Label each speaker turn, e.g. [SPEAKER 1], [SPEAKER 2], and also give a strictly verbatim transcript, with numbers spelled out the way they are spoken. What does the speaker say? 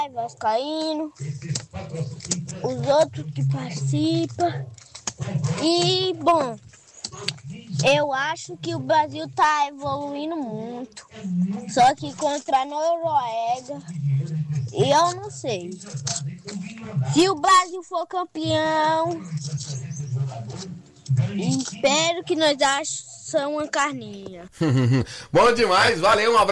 [SPEAKER 1] vascaíno, os outros que participam. E, bom, eu acho que o Brasil tá evoluindo muito. Só que contra a Noruega, eu não sei. Se o Brasil for campeão, espero que nós achamos uma carninha.
[SPEAKER 2] Bom demais, valeu, um abraço.